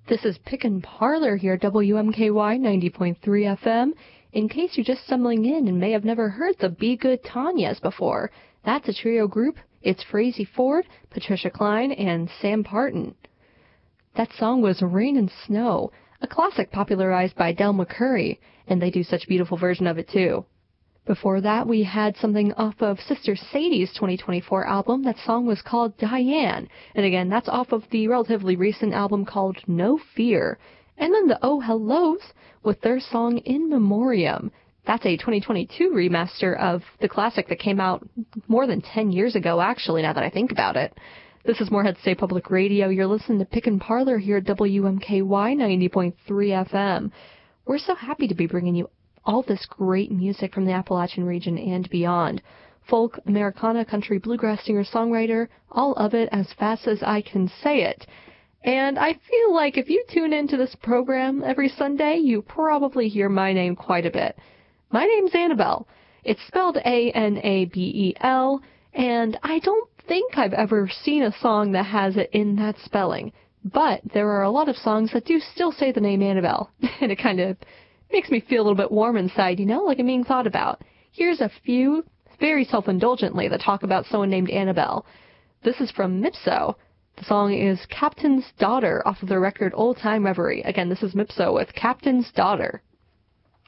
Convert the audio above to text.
This is Pickin' Parlor here at WMKY 90.3 FM. In case you're just stumbling in and may have never heard the Be Good Tanyas before, that's a trio group. It's Frazey Ford, Patricia Cline, and Sam Parton. That song was Rain and Snow, a classic popularized by Del McCoury, and they do such a beautiful version of it too. Before that, we had something off of Sister Sadie's 2024 album. That song was called Diane. And again, that's off of the relatively recent album called No Fear. And then the Oh Hellos with their song In Memoriam. That's a 2022 remaster of the classic that came out more than 10 years ago, actually, now that I think about it. This is Morehead State Public Radio. You're listening to Pickin' Parlor here at WMKY 90.3 FM. We're so happy to be bringing you all this great music from the Appalachian region and beyond. Folk, Americana, country, bluegrass singer-songwriter, all of it as fast as I can say it. And I feel like if you tune into this program every Sunday, you probably hear my name quite a bit. My name's Annabelle. It's spelled A-N-A-B-E-L, and I don't think I've ever seen a song that has it in that spelling. But there are a lot of songs that do still say the name Annabelle, and it kind of makes me feel a little bit warm inside, like I'm being thought about. Here's a few, very self-indulgently, that talk about someone named Annabelle. This is from Mipso. The song is Captain's Daughter off of their record Old Time Reverie. Again, this is Mipso with Captain's Daughter.